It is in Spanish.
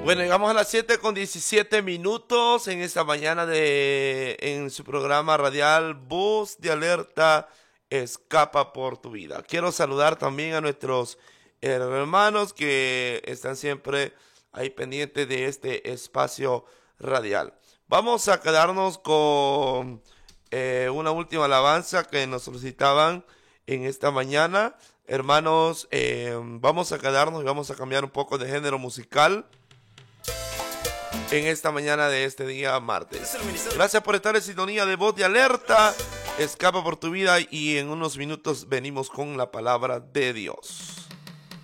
Bueno, llegamos a las 7:17 en esta mañana en su programa radial Voz de Alerta, Escapa por tu vida. Quiero saludar también a nuestros hermanos que están siempre ahí pendientes de este espacio radial. Vamos a quedarnos con una última alabanza que nos solicitaban en esta mañana. Hermanos, vamos a quedarnos y vamos a cambiar un poco de género musical en esta mañana de este día martes. Gracias por estar en sintonía de Voz de Alerta, Escapa por tu vida, y en unos minutos venimos con la palabra de Dios.